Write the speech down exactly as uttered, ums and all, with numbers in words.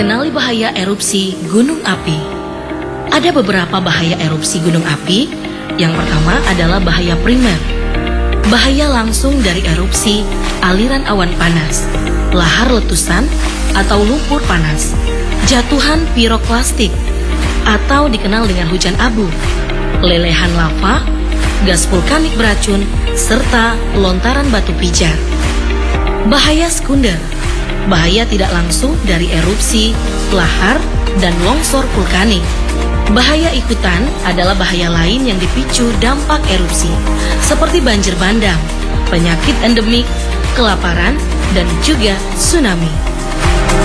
Kenali bahaya erupsi gunung api. Ada beberapa bahaya erupsi gunung api. Yang pertama adalah bahaya primer. Bahaya langsung dari erupsi aliran awan panas, lahar letusan atau lumpur panas, jatuhan piroklastik atau dikenal dengan hujan abu, lelehan lava, gas vulkanik beracun, serta lontaran batu pijar. Bahaya sekunder, bahaya tidak langsung dari erupsi, lahar, dan longsor vulkanik. Bahaya ikutan adalah bahaya lain yang dipicu dampak erupsi, seperti banjir bandang, penyakit endemik, kelaparan, dan juga tsunami.